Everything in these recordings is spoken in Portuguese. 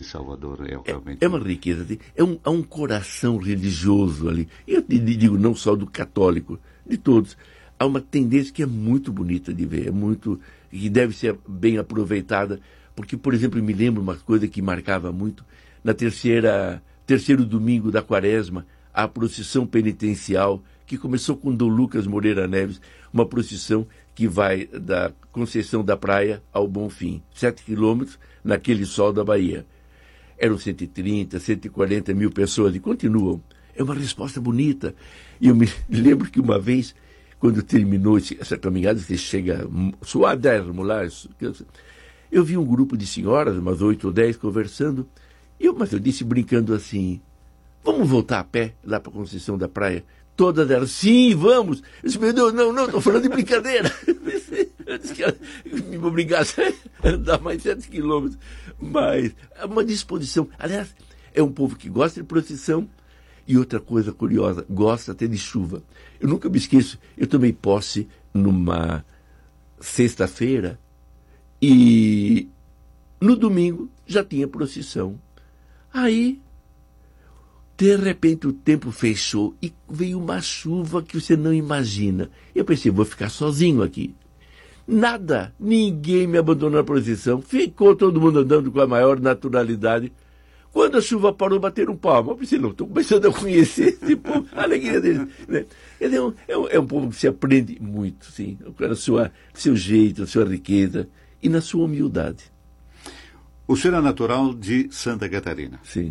Salvador é realmente... É uma riqueza, há um coração religioso ali. Eu digo não só do católico, de todos. Há uma tendência que é muito bonita de ver, que deve ser bem aproveitada, porque, por exemplo, eu me lembro uma coisa que marcava muito, na terceiro domingo da Quaresma, a procissão penitencial, que começou com Dom Lucas Moreira Neves, uma procissão que vai da Conceição da Praia ao Bonfim, 7 quilômetros naquele sol da Bahia. Eram 130, 140 mil pessoas e continuam. É uma resposta bonita. E eu me lembro que uma vez, quando terminou essa caminhada, você chega suadérrimo lá, eu vi um grupo de senhoras, umas 8 ou 10, conversando, mas eu disse brincando assim, vamos voltar a pé lá para a Conceição da Praia? Todas elas, sim, vamos. Eu disse, não, estou falando de brincadeira. Eu disse que me obrigasse a andar mais 7 quilômetros. Mas é uma disposição. Aliás, é um povo que gosta de procissão. E outra coisa curiosa, gosta até de chuva. Eu nunca me esqueço, eu tomei posse numa sexta-feira e no domingo já tinha procissão. Aí, de repente, o tempo fechou e veio uma chuva que você não imagina. Eu pensei, vou ficar sozinho aqui. Nada, ninguém me abandonou na procissão. Ficou todo mundo andando com a maior naturalidade. Quando a chuva parou, bateram palma. Eu pensei, não, estou começando a conhecer esse povo, a alegria deles. Né? É um povo que se aprende muito, sim, no seu jeito, na sua riqueza e na sua humildade. O senhor é natural de Santa Catarina. Sim.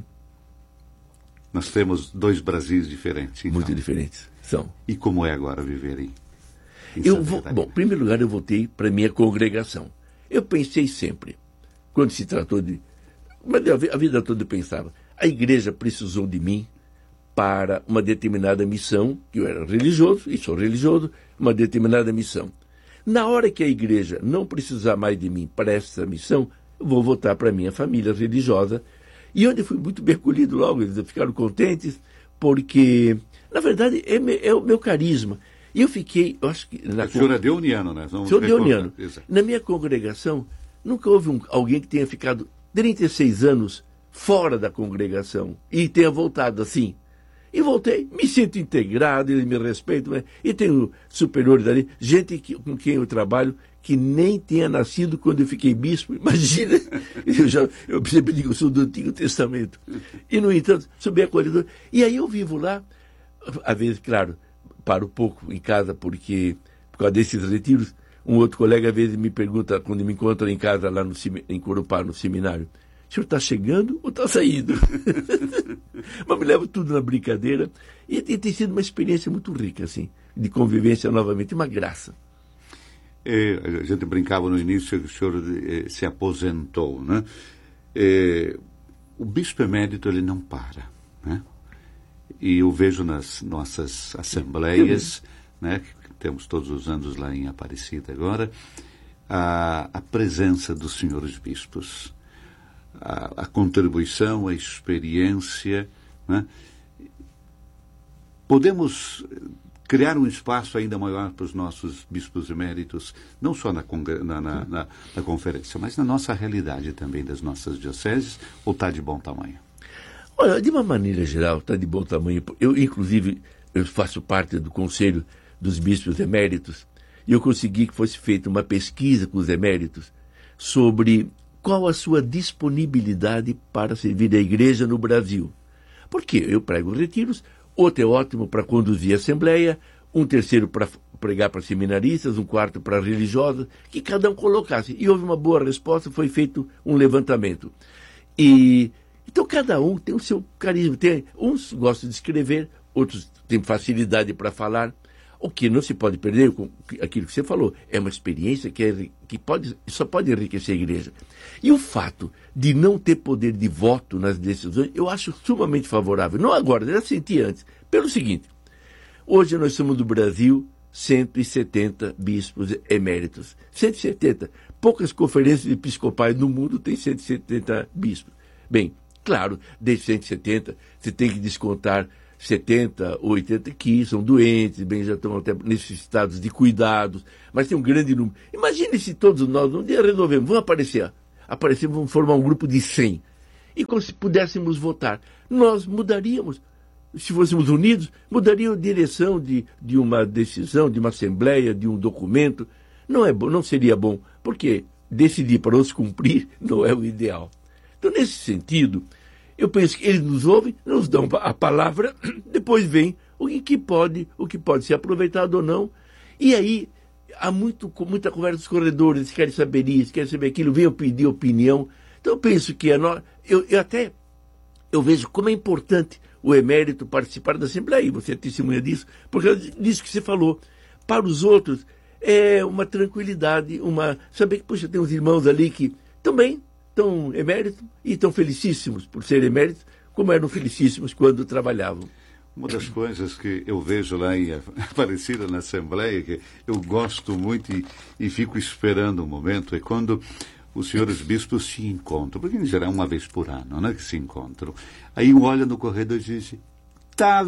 Nós temos 2 Brasis diferentes. Então. Muito diferentes, são. E como é agora viver em Bom, em primeiro lugar, eu voltei para a minha congregação. Eu pensei sempre, quando se tratou de... Mas a vida toda eu pensava, a igreja precisou de mim para uma determinada missão, que eu era religioso, e sou religioso, uma determinada missão. Na hora que a igreja não precisar mais de mim para essa missão, eu vou voltar para a minha família religiosa, e onde eu fui muito bem acolhido logo, eles ficaram contentes, porque, na verdade, é o meu carisma. E eu fiquei, eu acho que... O senhor é deoniano, né? Sou deoniano. Na minha congregação, nunca houve alguém que tenha ficado 36 anos fora da congregação e tenha voltado assim. E voltei, me sinto integrado, eles me respeitam, né? E tenho superiores ali, gente com quem eu trabalho, que nem tinha nascido quando eu fiquei bispo, imagina, eu sempre digo, eu sou do Antigo Testamento. E, no entanto, sou bem acolhedor. E aí eu vivo lá, às vezes, claro, paro pouco em casa, porque, por causa desses retiros, um outro colega às vezes me pergunta, quando me encontra em casa lá em Corupá, no seminário, o senhor está chegando ou está saindo? Mas me levo tudo na brincadeira. E tem sido uma experiência muito rica, assim, de convivência novamente, uma graça. A gente brincava no início que o senhor se aposentou, né? O bispo emérito, ele não para, né? E eu vejo nas nossas assembleias, né, que temos todos os anos lá em Aparecida agora, a presença dos senhores bispos, a contribuição, a experiência, né? Podemos criar um espaço ainda maior para os nossos bispos eméritos, não só na conferência, mas na nossa realidade também das nossas dioceses, ou está de bom tamanho? Olha, de uma maneira geral, está de bom tamanho. Inclusive, eu faço parte do Conselho dos Bispos Eméritos, e eu consegui que fosse feita uma pesquisa com os eméritos sobre qual a sua disponibilidade para servir a igreja no Brasil. Porque eu prego retiros, outro é ótimo para conduzir a assembleia, um terceiro para pregar para seminaristas, um quarto para religiosos, que cada um colocasse. E houve uma boa resposta, foi feito um levantamento. Então cada um tem o seu carisma. Uns gostam de escrever, outros têm facilidade para falar. O que não se pode perder, aquilo que você falou, é uma experiência que só pode enriquecer a igreja. E o fato de não ter poder de voto nas decisões, eu acho sumamente favorável. Não agora, já senti antes. Pelo seguinte, hoje nós somos do Brasil 170 bispos eméritos. 170. Poucas conferências episcopais no mundo têm 170 bispos. Bem, claro, desde 170 você tem que descontar 70 ou 80 que são doentes, bem, já estão até necessitados de cuidados, mas tem um grande número. Imagine se todos nós um dia resolvemos, vamos aparecer, vamos formar um grupo de 100. e como se pudéssemos votar. Nós mudaríamos, se fôssemos unidos, mudaria a direção de uma decisão, de uma assembleia, de um documento. Não é bom, não seria bom, porque decidir para nos cumprir não é o ideal. Então, nesse sentido, eu penso que eles nos ouvem, nos dão a palavra, depois vem o que pode ser aproveitado ou não. E aí, há muita conversa nos corredores, eles querem saber isso, querem saber aquilo, vêm pedir opinião. Então, eu penso que eu vejo como é importante o emérito participar da Assembleia, e você é testemunha disso, por causa disso que você falou. Para os outros, é uma tranquilidade, saber que, poxa, tem uns irmãos ali que também estão eméritos e estão felicíssimos por serem eméritos, como eram felicíssimos quando trabalhavam. Uma das coisas que eu vejo lá em Aparecida, na Assembleia, que eu gosto muito e fico esperando um momento, é quando os senhores bispos se encontram, porque em geral é uma vez por ano, né, que se encontram. Aí um olha no corredor e diz, tá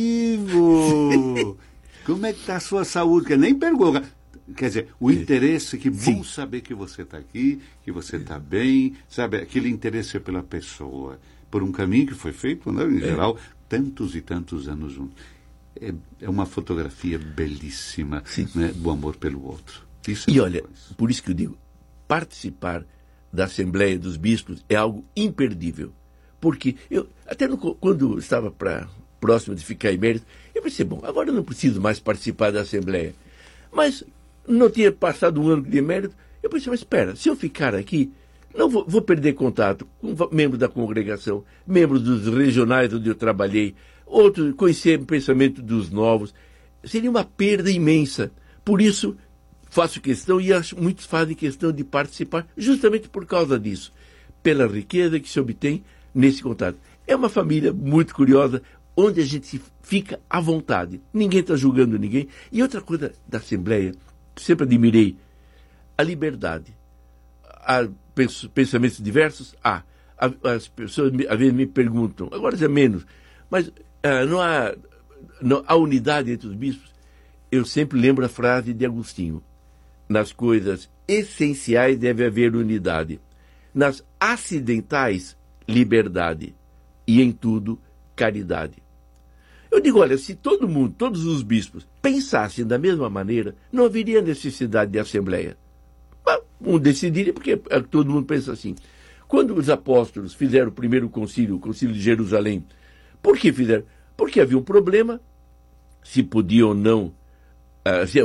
vivo! Como é que está a sua saúde? Que nem pergunta. Quer dizer, o interesse, que bom saber que você está aqui, que você está bem, sabe? Aquele interesse pela pessoa, por um caminho que foi feito, né, em geral, tantos e tantos anos juntos. É uma fotografia belíssima, né, do amor pelo outro. Isso é e olha, por isso que eu digo, participar da Assembleia dos Bispos é algo imperdível. Porque eu, até quando estava próximo de ficar emérito, eu pensei, bom, agora eu não preciso mais participar da Assembleia. Mas não tinha passado um ano de emérito, eu pensei, mas espera, se eu ficar aqui, não vou perder contato com membros da congregação, membros dos regionais onde eu trabalhei, outros, conhecer o pensamento dos novos. Seria uma perda imensa. Por isso, faço questão, e acho muitos fazem questão de participar, justamente por causa disso, pela riqueza que se obtém nesse contato. É uma família muito curiosa, onde a gente fica à vontade. Ninguém está julgando ninguém. E outra coisa da Assembleia, que sempre admirei, a liberdade. Há pensamentos diversos? As pessoas às vezes me perguntam, agora já menos, mas não há unidade entre os bispos? Eu sempre lembro a frase de Agostinho, nas coisas essenciais deve haver unidade, nas acidentais, liberdade, e em tudo, caridade. Eu digo, olha, se todo mundo, todos os bispos, pensassem da mesma maneira, não haveria necessidade de assembleia. Um decidiria, porque todo mundo pensa assim. Quando os apóstolos fizeram o primeiro concílio, o concílio de Jerusalém, por que fizeram? Porque havia um problema, se podia ou não, se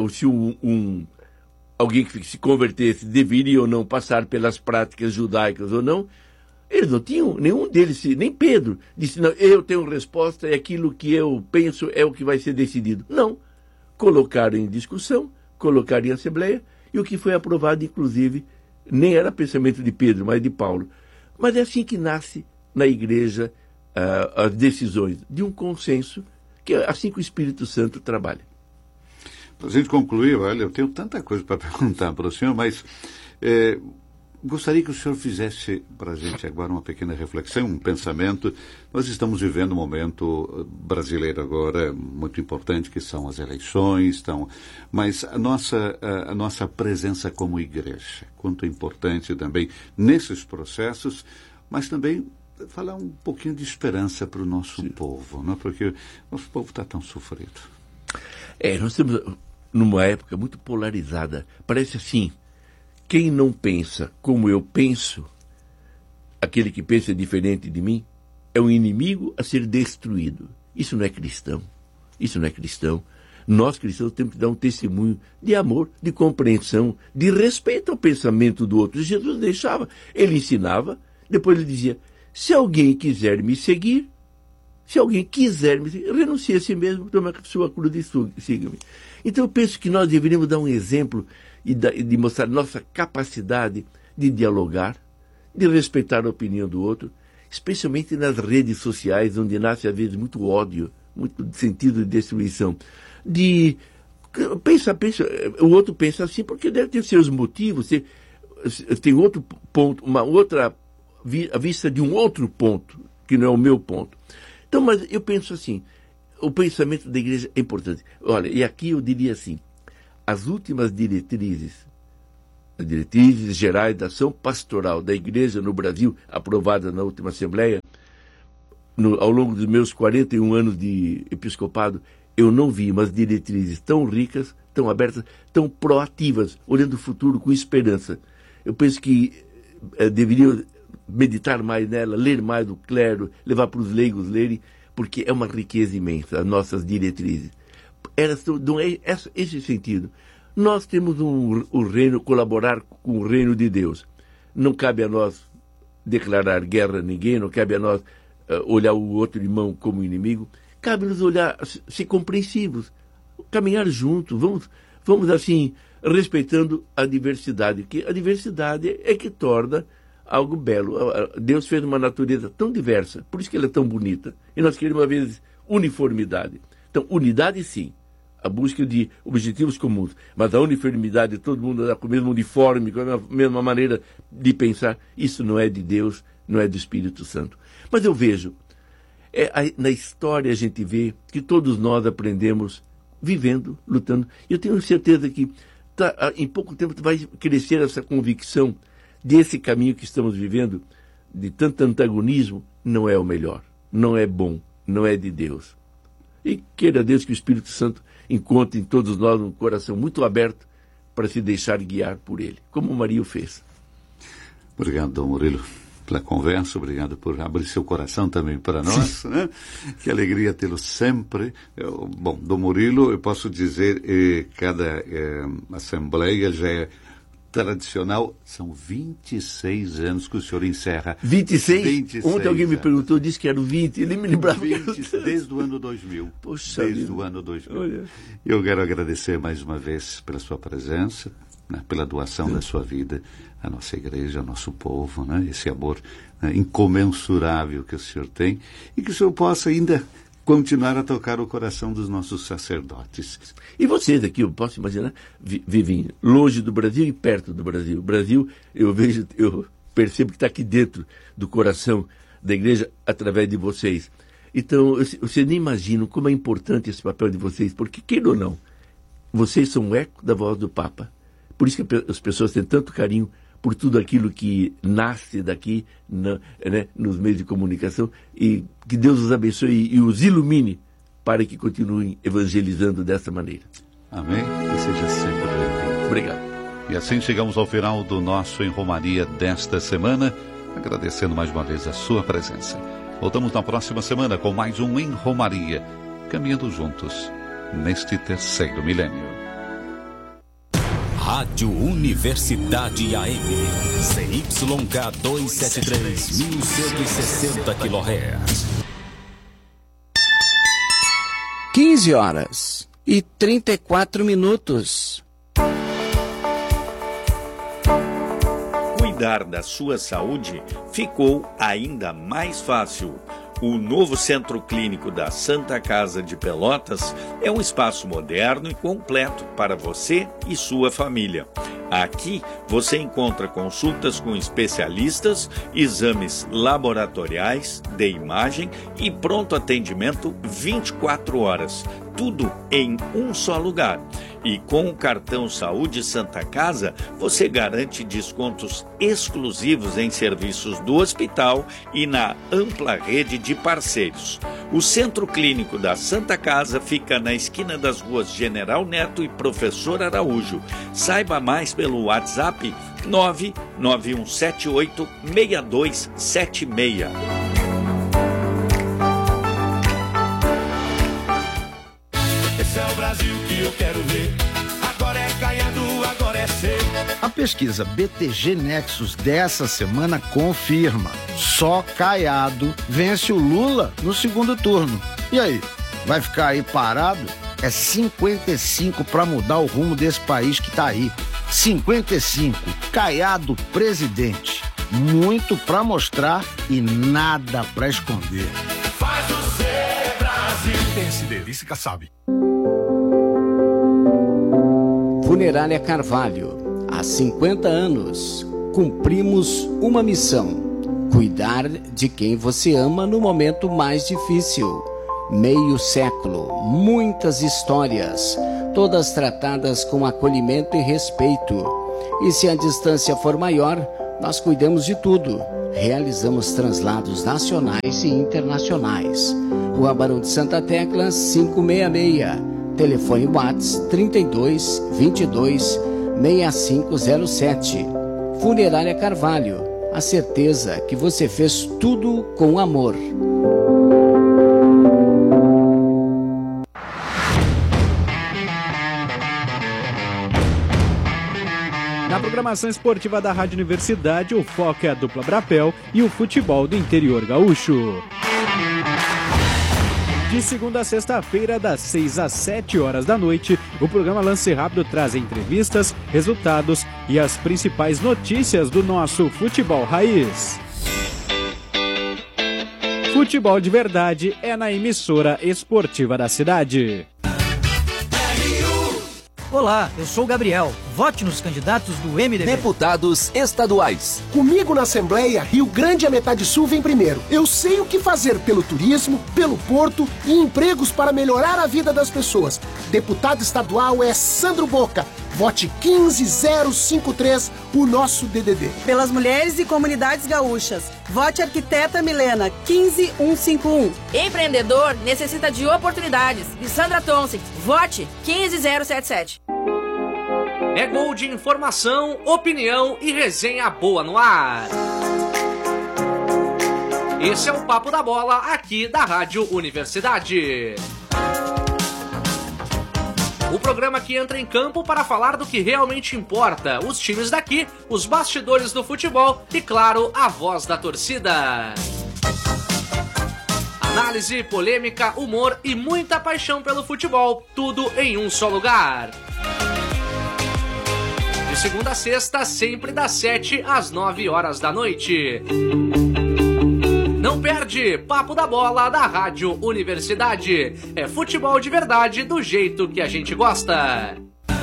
alguém que se convertesse deveria ou não passar pelas práticas judaicas ou não. Eles não tinham, nenhum deles, nem Pedro, disse, não, eu tenho resposta e aquilo que eu penso é o que vai ser decidido. Não. Colocaram em discussão, colocaram em assembleia, e o que foi aprovado, inclusive, nem era pensamento de Pedro, mas de Paulo. Mas é assim que nasce na igreja as decisões, de um consenso, que é assim que o Espírito Santo trabalha. Para a gente concluir, olha, eu tenho tanta coisa para perguntar para o senhor, mas gostaria que o senhor fizesse para a gente agora uma pequena reflexão, um pensamento. Nós estamos vivendo um momento brasileiro agora muito importante, que são as eleições, mas a nossa presença como igreja, quanto é importante também nesses processos, mas também falar um pouquinho de esperança para o nosso povo, não? Porque o nosso povo está tão sofrido. Nós estamos numa época muito polarizada. Parece assim, quem não pensa como eu penso, aquele que pensa diferente de mim, é um inimigo a ser destruído. Isso não é cristão. Isso não é cristão. Nós cristãos temos que dar um testemunho de amor, de compreensão, de respeito ao pensamento do outro. Jesus deixava, ele ensinava, depois ele dizia, se alguém quiser me seguir, renuncie a si mesmo, tome a sua cruz e siga-me. Então eu penso que nós deveríamos dar um exemplo e de mostrar nossa capacidade de dialogar, de respeitar a opinião do outro, especialmente nas redes sociais, onde nasce às vezes muito ódio, muito sentido de destruição. O outro pensa assim porque deve ter seus motivos, tem outro ponto, uma outra a vista de um outro ponto, que não é o meu ponto. Então, mas eu penso assim, o pensamento da igreja é importante. Olha, e aqui eu diria assim, as últimas diretrizes as diretrizes gerais da ação pastoral da Igreja no Brasil, aprovada na última Assembleia, ao longo dos meus 41 anos de episcopado, eu não vi umas diretrizes tão ricas, tão abertas, tão proativas, olhando o futuro com esperança. Eu penso que deveria meditar mais nela, ler mais do clero, levar para os leigos lerem, porque é uma riqueza imensa, as nossas diretrizes. Não é esse sentido. Nós temos o reino, colaborar com o reino de Deus. Não cabe a nós declarar guerra a ninguém, não cabe a nós olhar o outro irmão como inimigo. Cabe-nos olhar, ser compreensivos, caminhar juntos, vamos assim, respeitando a diversidade, que a diversidade é que torna algo belo. Deus fez uma natureza tão diversa, por isso que ela é tão bonita. E nós queremos, às vezes, uniformidade. Então, unidade sim, a busca de objetivos comuns, mas a uniformidade, todo mundo andar com o mesmo uniforme, com a mesma maneira de pensar, isso não é de Deus, não é do Espírito Santo. Mas eu vejo, na história a gente vê que todos nós aprendemos vivendo, lutando. Eu tenho certeza que em pouco tempo vai crescer essa convicção desse caminho que estamos vivendo, de tanto antagonismo, não é o melhor, não é bom, não é de Deus. E queira Deus que o Espírito Santo encontre em todos nós um coração muito aberto para se deixar guiar por Ele, como Maria o fez. Obrigado, Dom Murilo, pela conversa, obrigado por abrir seu coração também para nós, né? Que alegria tê-lo sempre. Bom, Dom Murilo, eu posso dizer, cada assembleia já é tradicional, são 26 anos que o senhor encerra. 26? Ontem alguém me perguntou, disse que eram 20, ele me lembrava. 20, desde o ano 2000. Poxa, desde o ano 2000. Olha. Eu quero agradecer mais uma vez pela sua presença, né, pela doação da sua vida à nossa igreja, ao nosso povo, né, esse amor incomensurável que o senhor tem, e que o senhor possa ainda continuar a tocar o coração dos nossos sacerdotes. E vocês aqui, eu posso imaginar, vivem longe do Brasil e perto do Brasil. O Brasil, eu percebo que está aqui dentro do coração da igreja através de vocês. Então, vocês nem imaginam como é importante esse papel de vocês, porque, queira ou não, vocês são um eco da voz do Papa. Por isso que as pessoas têm tanto carinho por tudo aquilo que nasce daqui, né, nos meios de comunicação, e que Deus os abençoe e os ilumine para que continuem evangelizando dessa maneira. Amém? E seja sempre bem-vindo. Obrigado. E assim chegamos ao final do nosso Em Romaria desta semana, agradecendo mais uma vez a sua presença. Voltamos na próxima semana com mais um Em Romaria, caminhando juntos neste terceiro milênio. Rádio Universidade AM, CYK 273, 1160 kHz. 15h34. Cuidar da sua saúde ficou ainda mais fácil. O novo Centro Clínico da Santa Casa de Pelotas é um espaço moderno e completo para você e sua família. Aqui você encontra consultas com especialistas, exames laboratoriais, de imagem e pronto atendimento 24 horas. Tudo em um só lugar. E com o cartão Saúde Santa Casa, você garante descontos exclusivos em serviços do hospital e na ampla rede de parceiros. O Centro Clínico da Santa Casa fica na esquina das ruas General Neto e Professor Araújo. Saiba mais pelo WhatsApp 991786276. Esse é o Brasil que eu quero ver. Agora é Caiado, agora é seu. A pesquisa BTG Nexus dessa semana confirma: só Caiado vence o Lula no segundo turno. E aí, vai ficar aí parado? É 55 para mudar o rumo desse país que tá aí. 55, Caiado presidente. Muito para mostrar e nada para esconder. Faz o seu Brasil. Pense delícia, sabe. Funerária Carvalho. Há 50 anos, cumprimos uma missão: cuidar de quem você ama no momento mais difícil. Meio século, muitas histórias, todas tratadas com acolhimento e respeito. E se a distância for maior, nós cuidamos de tudo. Realizamos translados nacionais e internacionais. Rua Barão de Santa Tecla, 566. Telefone WhatsApp 32 22 6507. Funerária Carvalho. A certeza que você fez tudo com amor. Na programação esportiva da Rádio Universidade, o foco é a dupla Brapel e o futebol do interior gaúcho. De segunda a sexta-feira, das 6 às 7 horas da noite, o programa Lance Rápido traz entrevistas, resultados e as principais notícias do nosso futebol raiz. Futebol de verdade é na emissora esportiva da cidade. Olá, eu sou o Gabriel. Vote nos candidatos do MDB. Deputados estaduais. Comigo na Assembleia, Rio Grande e a Metade Sul vem primeiro. Eu sei o que fazer pelo turismo, pelo porto e empregos para melhorar a vida das pessoas. Deputado estadual é Sandro Boca. Vote 15053, o nosso DDD. Pelas mulheres e comunidades gaúchas. Vote Arquiteta Milena, 15151. Empreendedor necessita de oportunidades. De Sandra Thompson. Vote 15077. É gol de informação, opinião e resenha boa no ar. Esse é o Papo da Bola aqui da Rádio Universidade. O programa que entra em campo para falar do que realmente importa, os times daqui, os bastidores do futebol e, claro, a voz da torcida. Análise, polêmica, humor e muita paixão pelo futebol, tudo em um só lugar. De segunda a sexta, sempre das 7 às 9 horas da noite. Não perde Papo da Bola da Rádio Universidade. É futebol de verdade do jeito que a gente gosta.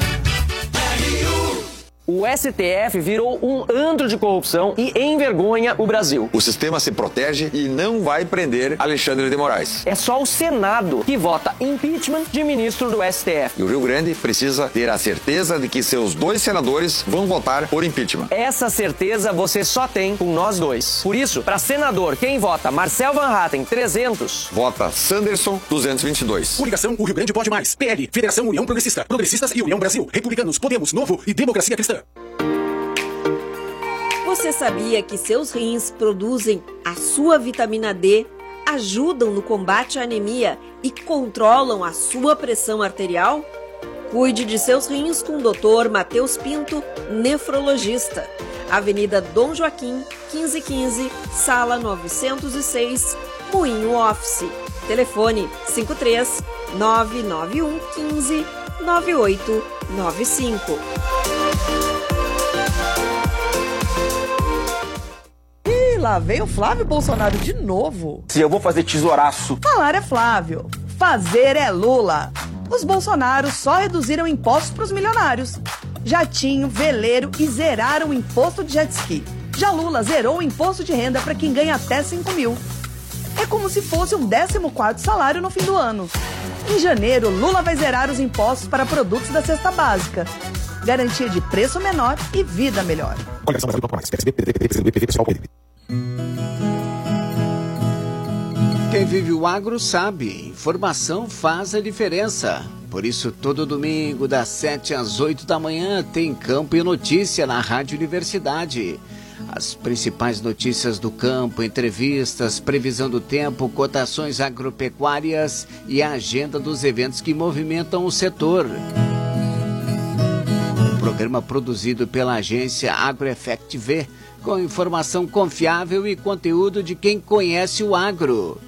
O STF virou um antro de corrupção e envergonha o Brasil. O sistema se protege e não vai prender Alexandre de Moraes. É só o Senado que vota impeachment de ministro do STF. E o Rio Grande precisa ter a certeza de que seus 2 senadores vão votar por impeachment. Essa certeza você só tem com nós dois. Por isso, para senador, quem vota Marcel Van Hatten, 300. Vota Sanderson, 222. Coligação O Rio Grande Pode Mais. PL, Federação União Progressista. Progressistas e União Brasil. Republicanos, Podemos, Novo e Democracia Cristã. Você sabia que seus rins produzem a sua vitamina D, ajudam no combate à anemia e controlam a sua pressão arterial? Cuide de seus rins com o Dr. Matheus Pinto, nefrologista. Avenida Dom Joaquim, 1515, Sala 906, Moinho Office. Telefone 53 991 15 9895. Lá veio o Flávio Bolsonaro de novo. Se eu vou fazer tesouraço. Falar é Flávio, fazer é Lula. Os Bolsonaros só reduziram impostos para os milionários. Jatinho, veleiro e zeraram o imposto de jet ski. Já Lula zerou o imposto de renda para quem ganha até 5 mil. É como se fosse um 14º salário no fim do ano. Em janeiro, Lula vai zerar os impostos para produtos da cesta básica. Garantia de preço menor e vida melhor. Quem vive o agro sabe, informação faz a diferença. Por isso, todo domingo, das 7 às 8 da manhã, tem Campo e Notícia na Rádio Universidade. As principais notícias do campo, entrevistas, previsão do tempo, cotações agropecuárias e a agenda dos eventos que movimentam o setor. Um programa produzido pela agência AgroEffect V, com informação confiável e conteúdo de quem conhece o agro.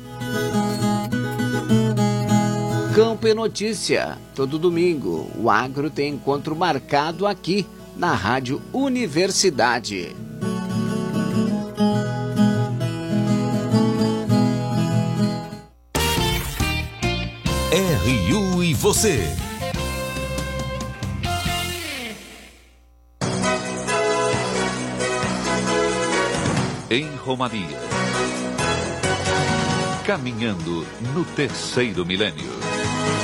Campo e Notícia, todo domingo. O agro tem encontro marcado aqui na Rádio Universidade. RU e você. Em Romaria. Caminhando no terceiro milênio.